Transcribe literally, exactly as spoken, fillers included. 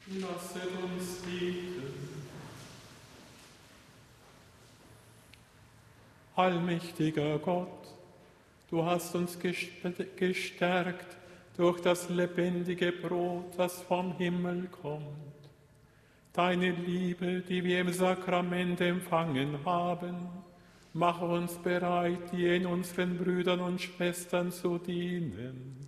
Lasset uns beten. Allmächtiger Gott, du hast uns gestärkt durch das lebendige Brot, das vom Himmel kommt. Deine Liebe, die wir im Sakrament empfangen haben, mache uns bereit, dir in unseren Brüdern und Schwestern zu dienen.